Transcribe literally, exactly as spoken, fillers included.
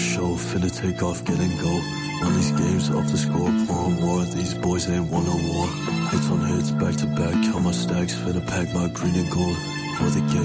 show, finna take off, getting go. On these games, up the score, more and more. These boys ain't won no war. Hits on hits, back to back, count my stacks, finna pack my green and gold for the game.